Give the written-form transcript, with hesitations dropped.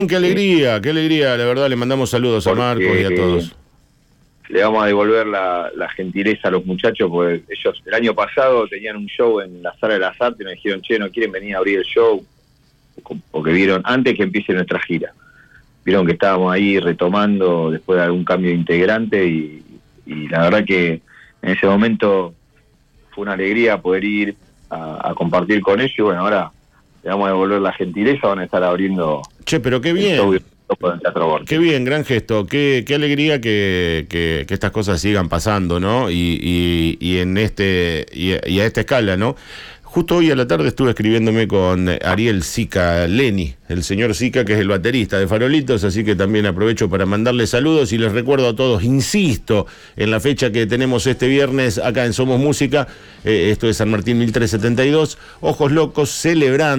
qué alegría, la verdad, le mandamos saludos a Marcos y a todos. Le vamos a devolver la gentileza a los muchachos, porque ellos el año pasado tenían un show en la Sala de las Artes y me dijeron, che, ¿no quieren venir a abrir el show? Porque vieron, antes que empiece nuestra gira, vieron que estábamos ahí retomando después de algún cambio de integrante y la verdad que en ese momento fue una alegría poder ir a compartir con ellos. Y bueno, ahora le vamos a devolver la gentileza, van a estar abriendo. Che, pero qué bien. Qué bien, gran gesto, qué alegría que estas cosas sigan pasando, ¿no? Y en y a esta escala, ¿no? Justo hoy a la tarde estuve escribiéndome con Ariel Sica Leni, el señor Sica, que es el baterista de Farolitos, así que también aprovecho para mandarle saludos y les recuerdo a todos, insisto, en la fecha que tenemos este viernes acá en Somos Música, esto es San Martín 1372, Ojos Locos, celebrando